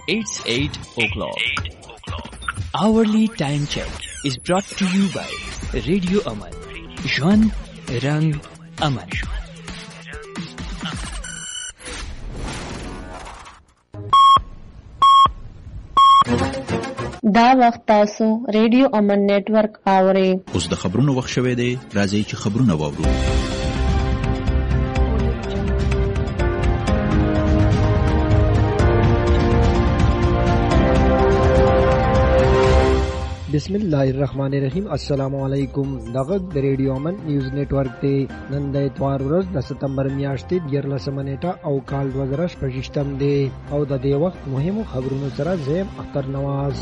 It's 8 o'clock. Hourly time check is brought to you by Radio Aman. Jwan Rang Aman. دا وخت تاسو ریډیو امن نیټورک اورئ. اوس د خبرونو وخت شوی دی. راځئ چې خبرونه واورو. بسم الله الرحمن الرحیم. السلام علیکم. دغه د ریډیو امن نیوز نیټورک دی. نن د اتوار ورځ د ستمبر میاشتې 14 نیټه او کال 2025 دی او د دې وخت مهمو خبرونو سره زم اختر نواز.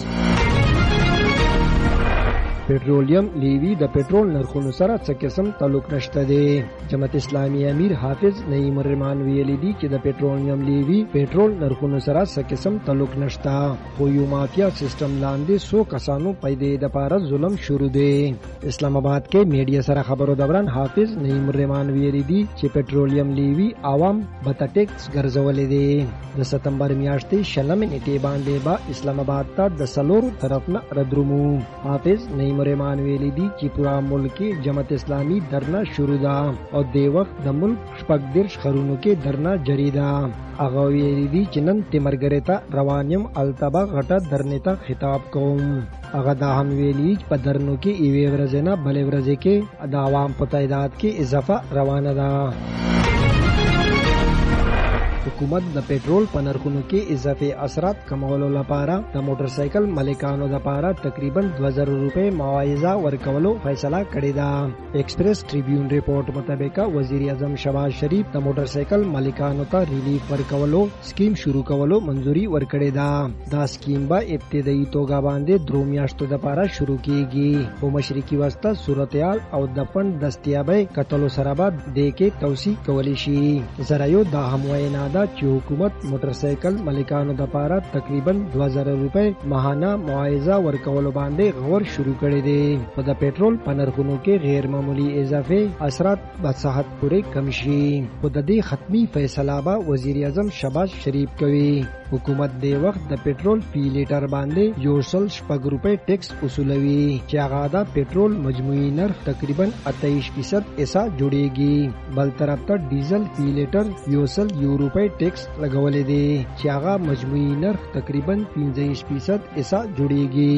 پټرولیم لیوی د پټرول نرخونو سره څه قسم تعلق نشته دی. جماعت اسلامي امیر حافظ نعیم الرحمن ویلي دی چې د پټرولیم لیوی پټرول نرخونو سره څه قسم تعلق نشته، خو یو مافیا سیستم لاندې 100 کسانو پیدا د پاره ظلم شروع دی. اسلام آباد کې میډیا سره خبرو دوران حافظ نعیم الرحمن ویلي دی چې پټرولیم لیوی عوام به ټیکس ګرځولې دي. د ستمبر میاشتې 16 نیټه باندې با اسلام آباد ته د سلورو طرف نه ردرمو. حافظ مرمان ویلی دی چې پورا ملک جماعت اسلامی درنا شروع ده او د وخت د ملک شپږ دیرش خرونو کې درنا جاری ده. هغه ویلی دی چې نن تیمرګریتا روانیم التبا غټه درنیتا خطاب کوم. هغه دا هم ویلی په درنو کې ایوي ورځ نه بلې ورځ کې د عوام په تعداد کې اضافه روانه ده. حکومت د پټرول په نرخونو کې اضافي اثرات کمولو لپاره د موټر سایکل مالکانو لپاره تقریبا 2000 روپے معاوضه ورکولو فیصله کړې ده. ایکسپریس ټریبیون ریپورت مطابق وزیر اعظم شهباز شریف د موټر سایکل مالکانو ته ریلیف ورکولو سکیم شروع کولو منځوري ورکړې ده. دا سکیم به ابتدایي توګه باندې 3 میاشتو لپاره شروع کیږي. په مشرقي وسطه صورتحال او د فند دستیابۍ کتلو سره به د کې توسيع کولی شي. زرایو دا هم وینا چې حکومت موټر سایکل مالکانو د پاره تقریبا 2000 روپے ماهانه معاوضه ورکول باندې غور شروع کړی دی. په د پټرول په نرخونو کې غیر معمولی اضافه اثرات به صحت پورې کم شي. په د دې ختمي فیصله به وزیر اعظم شهباز شریف کوي. حکومت د وخت د پټرول فی لیټر باندې 106 روپے ټیکس وصولوي چې هغه د پټرول مجموعي نرخ تقریبا 28% ایسا جوړيږي. بل طرف ته ډیزل فی لیټر 100 روپے ټیکس لګولې دي چې هغه مجموعي نرخ تقریبا 15% ایسا جوړيږي.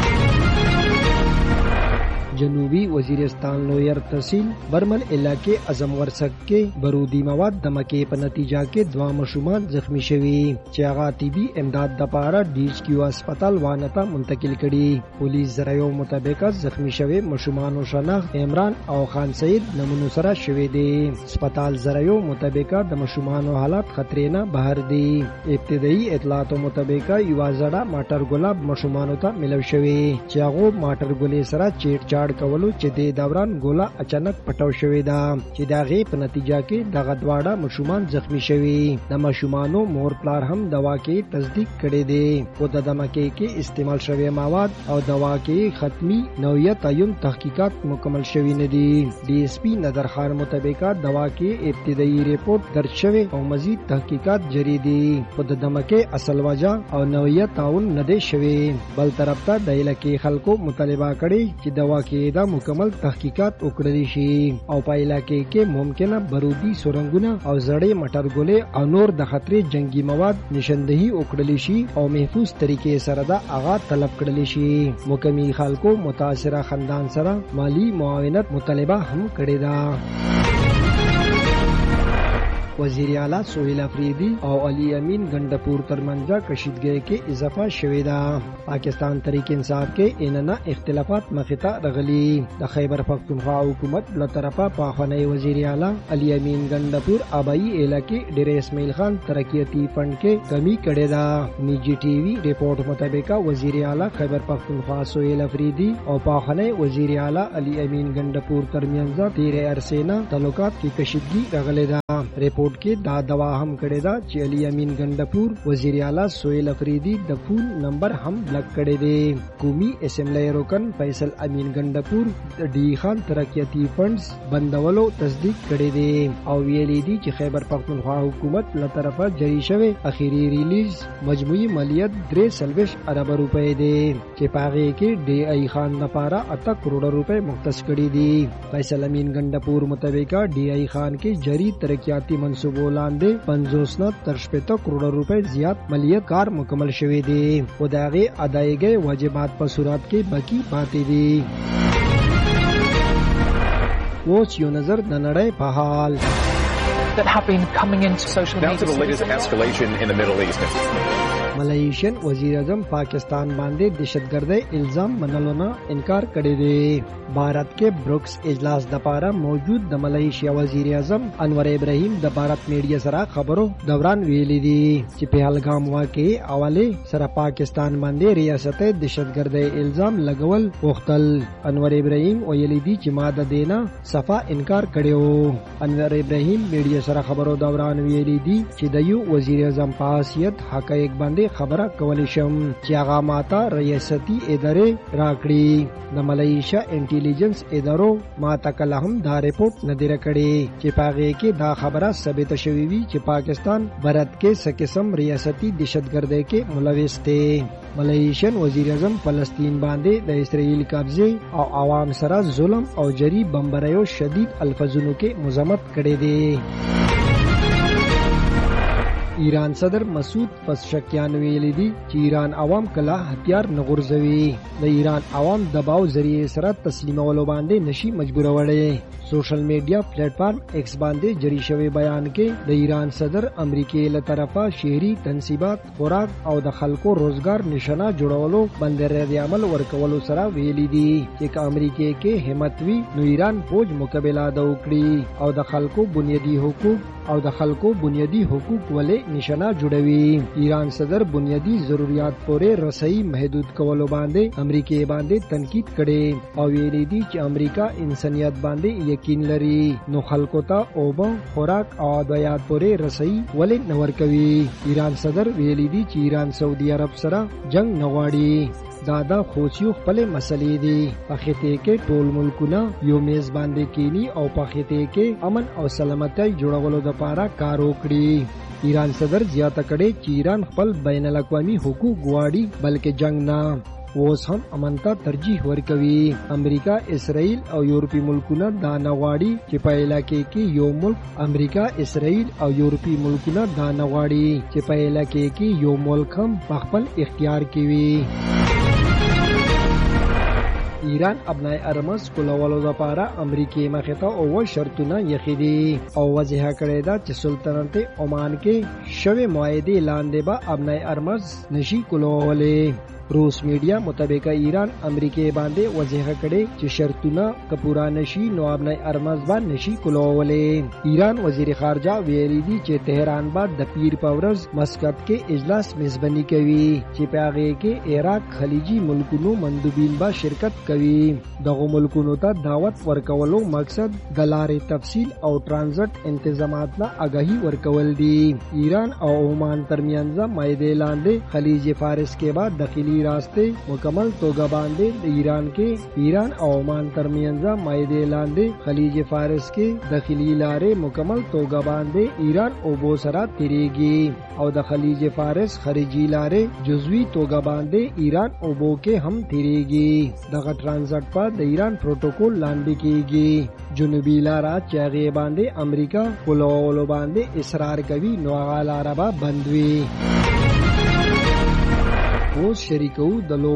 جنوبی وزیرستان لویر تحصیل برمل علاقے اعظم ورسک کې بارودی مواد دمکې په نتیجه کې 2 مشومان زخمی شوي چې هغه طبي امداد د پاره DHQ هسپتال وانه منتقل کړي. پولیس زرایو مطابق زخمی شوي مشومانو شناخت عمران او خان سید نمونه سره شوي دي. هسپتال زرایو مطابق د مشومانو حالات خطرې نه بهر دي. ابتدایي اطلاعاتو مطابق یو زړه ماټر ګلاب مشومانو ته ملو شوي چې هغه ماټر ګلې سره چیټ چاړ کولو چې د دوران ګولا اچانک پټاو شوی دا چې دا غي په نتیجه کې دغه دواړه مشومان زخمی شوي. د مشومانو مور پلار هم دوا کې تصدیق کړي دي. او د دمکې کې استعمال شوی مواد او دوا کې ختمي نوعیت تعین تحقیقات مکمل شوی نه دي. DSP نظرخان مطابق دوا کې ابتدایي ریپورت درج شوی او مزید تحقیقات جاری دي. په د دمکې اصل وجہ او نوعیت تعین نه دی شوی. بل طرف ته د علاقې خلکو مطالبه کړي چې دوا کې دا مکمل تحقیقات وکړل شي او په علاقې کې ممکنه بارودی سورنګونه او زړې مټرګولې او نور د خطرې جنگي مواد نشاندهي وکړل شي او محفوظ طریقې سره دا اغا طلب کړل شي. مقامی خلکو متاثره خاندان سره مالی معاونت مطالبه هم کړې ده. وزیر اعلی سہیل افریدی او علی امین گنڈپور ترمنځ کشیدګۍ کې اضافه شوې ده. پاکستان تحریک انصاف کې اننا اختلافات مخته رغلي. د خیبر پختونخوا حکومت له طرفه پاخوانی وزیر اعلی علی امین گنڈپور آبائی علاقې ډیر اسماعیل خان ترقیاتی فند کې کمی کړې ده. نیجی ټي وی ریپورت مطابق وزیر اعلی خیبر پختونخوا سہیل افریدی او پاخوانی وزیر اعلی علی امین گنڈپور ترمنځ تیر عرصه نه تعلقات کې کشیدګي رغلي ده. ریپورت ریپورت کې دا دوا هم کړی دا چې علي امین ګندپور وزیر اعلی سہیل افریدی د فون نمبر هم بلاک کړی دی. قومي اسمبلی رکن فیصل امین ګندپور د ډي خان ترقیاتی فنډز بندولو تصدیق کړی دی او ویلي دی چې خیبر پختونخوا حکومت له طرفه جاری شوی اخیری ریلیز مجموعي مالیت 3 ارب روپے دی چې پاغه کې ډي ای خان لپاره 8 کروڑ روپے مختص کړي دي. فیصل امین ګندپور مطابق ډي ای خان کې جاری ترقیاتی منصوبو لاندې 50 نه تر 50 کروڑ روپے زیات مالیت کار مکمل شوی دی او داغه ادایګي واجبات په صورت کې باقی پاتې دي. اوس یو نظر د نړۍ په حال that have been coming into social media. Now to the latest escalation in the Middle East. ملائیشین وزیر اعظم پاکستان باندې دهشتګردۍ الزام منلو نه انکار کړی دی. بھارت کې بروکس اجلاس د پاره موجود د ملائیشیا وزیر اعظم انور ابراهیم د بھارت میډیا سره خبرو دوران ویلي دي چې پهلګام واقعي حواله سره پاکستان باندې ریاست دهشتګردۍ الزام لګول وختل. انور ابراهیم ویلي دي چې ما د دینه صفا انکار کړیو. انور ابراهیم میډیا سره خبرو دوران ویلي دي چې د یو وزیر اعظم په حیثیت حقایق باندې خبره کولی شم چې هغه ماته ریاستي ادارې راکړي. د ملائیشیا انټيليجنس ادارو ماته کله هم دا ریپورت نه دی راکړی چې پاغه کې دا خبره ثابت شوی وي چې پاکستان بھارت کې سکسم ریاستي دهشتګردۍ کې ملوث دی. ملائیشین وزیر اعظم فلسطین باندې د اسرائیل قبضه او عوام سره ظلم او جری بمباریو شدید الفاظونو کې مذمت کړی دی. ایران صدر مسعود پزشکیان ویلي دي چې ایران عوام کله هتیار نه غورځوي. د ایران عوام دباو ذریعہ سره تسلیمولو باندې نشي مجبورولې. سوشل میډیا پلیټ فارم ایکس باندې جری شوی بیان کې د ایران صدر امریکای له طرفه شهري تنصیبات خوراک او د خلکو روزګار نشانه جوړولو باندې رد عمل ورکولو سره ویلي دي چې امریکای کې همت وی نو ایران فوج مقابله وکړي او د خلکو بنیادی حقوق ولې نشانه جوړوي. ایران صدر بنیادی ضرورت پورې رسایي محدود کولو باندې امریکای باندې تنقید کړي او ویلي دي چې امریکا انسانيت باندې یقین لري نو خلکو ته اوبه خوراک او ادویات پورې رسایي ولې نه ورکوي. ایران صدر ویلي دي چې ایران سعودي عرب سره جنگ نه غواړي. دا خوشیو خپل مسلې دي. په خطه کې ټول ملکونه یو میز باندې کینی او په خطه کې امن او سلامتۍ جوړولو لپاره کار وکړي. ایران صدر زیاته کړي چې ایران خپل بین الاقوامي حقوق غواړي بلکې جنگ نه. اوس هم امن ته ترجیح ورکوي. امریکا اسرائیل او یورپی ملکونه دا نه غواړي چې په علاقې کې یو ملک امریکا اسرائیل او یورپی ملکونه دا نه غواړي چې په علاقې کې یو ملک هم خپل اختیار کوي. ایران ابنای ارمز کولولو لپاره امریکای مخې ته او شرطونه یخیدي او وضح کړی دا چې سلطنت عمان کې شوی معاهده لاندې به ابنای ارمز نشي کولولې. روس میډیا مطابق ایران امریکای باندې وضح کړي چې شرطونه کپورا نشي نو ابنای ارمز باندې نشي کولولې. ایران وزیر خارجه ویلي دي چې تهران بعد د پیر پورز مسقط کې اجلاس میزبانی کوي چې په هغه کې عراق خلیجي ملکونو مندوبین به شرکت کوي. دغه ملکونو ته دعوت ورکولو مقصد د لارې تفصیل او ترانزیت انتظامات نه آگاهی ورکول دي. ایران او عمان ترمنځ معاهده لاندې خلیج فارس کې بعد داخلي راستے مکمل توګه باندې ایران او عمان ترمنځ معاهده لاندې خلیج فارس کې داخلي لارې مکمل توګه باندې ایران او بو سره تیریږي او د خلیج فارس خارجي لارې جزوی توګه باندې ایران او بو کې هم تیریږي. دغه ترانزیت په د ایران پروتوکول لاندې کیږي. جنوبي لارې چې هغه باندې امریکا کولولو باندې اصرار کوي نو هغه لارې به بندوي. اوس شریکو د لوب